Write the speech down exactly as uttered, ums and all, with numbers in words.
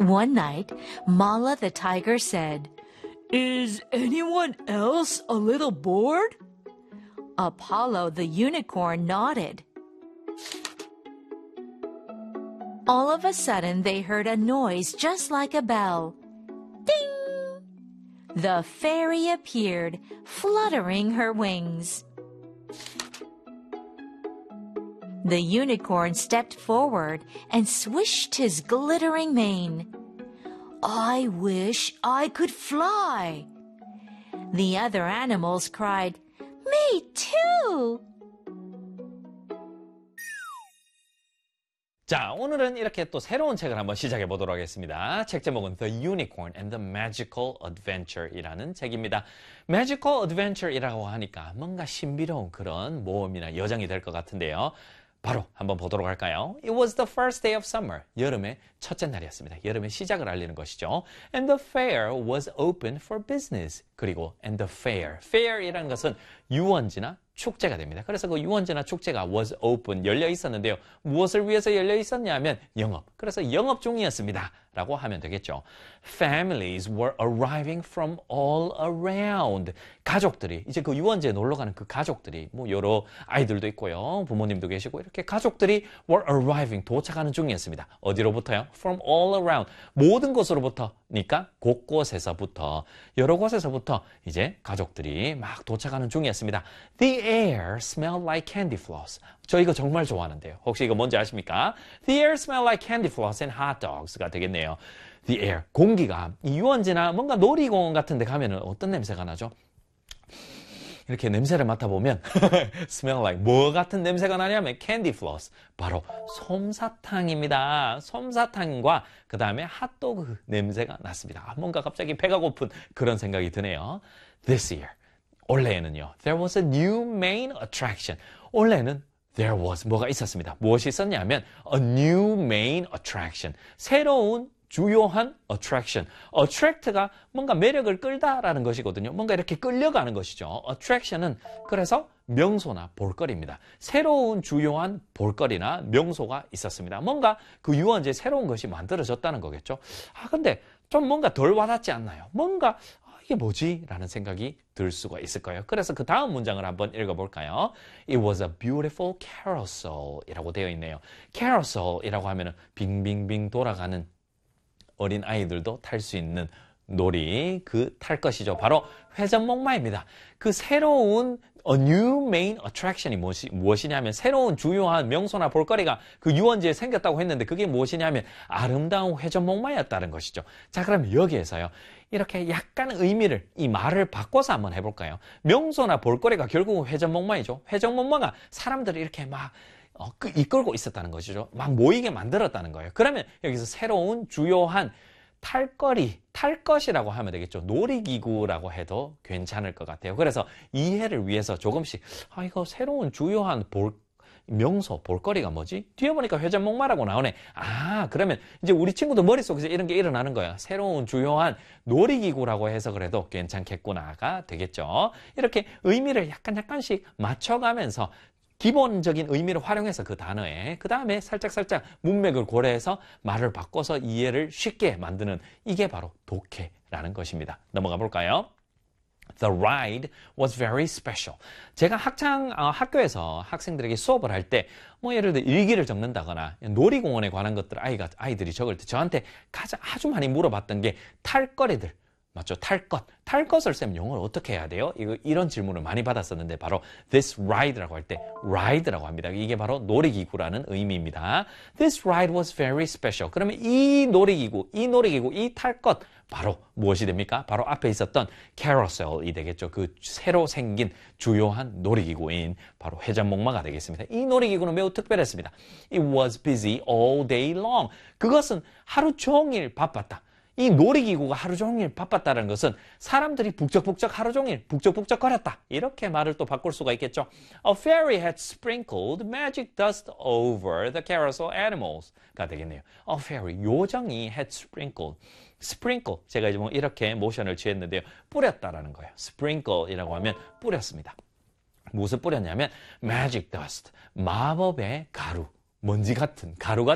One night, Mala the tiger said, Is anyone else a little bored? Apollo the unicorn nodded. All of a sudden, they heard a noise just like a bell. Ding! The fairy appeared, fluttering her wings. The unicorn stepped forward and swished his glittering mane. I wish I could fly. The other animals cried, Me too! 자, 오늘은 이렇게 또 새로운 책을 한번 시작해 보도록 하겠습니다. 책 제목은 The Unicorn and the Magical Adventure이라는 책입니다. Magical Adventure이라고 하니까 뭔가 신비로운 그런 모험이나 여정이 될 것 같은데요. 바로 한번 보도록 할까요? It was the first day of summer. 여름의 첫째 날이었습니다. 여름의 시작을 알리는 것이죠. And the fair was open for business. 그리고 and the fair. fair이라는 것은 유원지나 축제가 됩니다. 그래서 그 유원지나 축제가 was open, 열려 있었는데요. 무엇을 위해서 열려 있었냐면 영업. 그래서 영업 중이었습니다. 라고 하면 되겠죠. Families were arriving from all around. 가족들이, 이제 그 유원지에 놀러 가는 그 가족들이, 뭐 여러 아이들도 있고요. 부모님도 계시고 이렇게 가족들이 were arriving, 도착하는 중이었습니다. 어디로부터요? From all around. 모든 곳으로부터니까 곳곳에서부터, 여러 곳에서부터 이제 가족들이 막 도착하는 중이었습니다. The air smelled like candy floss. 저 이거 정말 좋아하는데요. 혹시 이거 뭔지 아십니까? The air smelled like candy floss and hot dogs가 되겠네요. The air, 공기가 이 유원지나 뭔가 놀이공원 같은 데 가면은 어떤 냄새가 나죠? 이렇게 냄새를 맡아보면 smell like 뭐 같은 냄새가 나냐면 candy floss, 바로 솜사탕입니다. 솜사탕과 그 다음에 핫도그 냄새가 났습니다. 뭔가 갑자기 배가 고픈 그런 생각이 드네요. This year, 올해에는요, there was a new main attraction. 올해는 there was 뭐가 있었습니다. 무엇이 있었냐면 a new main attraction, 새로운 주요한 attraction. attract가 뭔가 매력을 끌다라는 것이거든요. 뭔가 이렇게 끌려가는 것이죠. attraction은 그래서 명소나 볼거리입니다. 새로운 주요한 볼거리나 명소가 있었습니다. 뭔가 그 유원지에 새로운 것이 만들어졌다는 거겠죠. 아, 근데 좀 뭔가 덜 와닿지 않나요? 뭔가 이게 뭐지? 라는 생각이 들 수가 있을 거예요. 그래서 그 다음 문장을 한번 읽어볼까요? It was a beautiful carousel 이라고 되어 있네요. carousel 이라고 하면은 빙빙빙 돌아가는 어린 아이들도 탈 수 있는 놀이, 그 탈 것이죠. 바로 회전목마입니다. 그 새로운 a new main attraction이 무엇이, 무엇이냐면 새로운 주요한 명소나 볼거리가 그 유원지에 생겼다고 했는데 그게 무엇이냐면 아름다운 회전목마였다는 것이죠. 자, 그럼 여기에서요. 이렇게 약간 의미를, 이 말을 바꿔서 한번 해볼까요? 명소나 볼거리가 결국은 회전목마이죠. 회전목마가 사람들을 이렇게 막 어, 이끌고 있었다는 것이죠. 막 모이게 만들었다는 거예요. 그러면 여기서 새로운 주요한 탈거리, 탈 것이라고 하면 되겠죠. 놀이기구라고 해도 괜찮을 것 같아요. 그래서 이해를 위해서 조금씩 아 이거 새로운 주요한 볼 명소, 볼거리가 뭐지? 뒤에 보니까 회전목마라고 나오네. 아, 그러면 이제 우리 친구도 머릿속에서 이런 게 일어나는 거야. 새로운 주요한 놀이기구라고 해서 그래도 괜찮겠구나가 되겠죠. 이렇게 의미를 약간 약간씩 맞춰가면서 기본적인 의미를 활용해서 그 단어에 그 다음에 살짝살짝 문맥을 고려해서 말을 바꿔서 이해를 쉽게 만드는 이게 바로 독해라는 것입니다. 넘어가 볼까요? The ride was very special. 제가 학창 어, 학교에서 학생들에게 수업을 할 때 뭐 예를 들어 일기를 적는다거나 놀이공원에 관한 것들 아이가 아이들이 적을 때 저한테 가장 아주 많이 물어봤던 게 탈거리들. 맞죠? 탈 것. 탈 것을 쌤 영어를 어떻게 해야 돼요? 이거, 이런 질문을 많이 받았었는데 바로 this ride라고 할 때 ride라고 합니다. 이게 바로 놀이기구라는 의미입니다. This ride was very special. 그러면 이 놀이기구, 이 놀이기구, 이 탈 것 바로 무엇이 됩니까? 바로 앞에 있었던 carousel이 되겠죠. 그 새로 생긴 주요한 놀이기구인 바로 회전목마가 되겠습니다. 이 놀이기구는 매우 특별했습니다. It was busy all day long. 그것은 하루 종일 바빴다. 이 놀이기구가 하루 종일 바빴다는 것은 사람들이 북적북적 하루 종일 북적북적거렸다. 이렇게 말을 또 바꿀 수가 있겠죠. A fairy had sprinkled magic dust over the carousel animals가 되겠네요. A fairy, 요정이 had sprinkled. sprinkle, 제가 이제 뭐 이렇게 모션을 취했는데요. 뿌렸다라는 거예요. sprinkle이라고 하면 뿌렸습니다. 무엇을 뿌렸냐면 magic dust, 마법의 가루. 먼지 같은, 가루 같은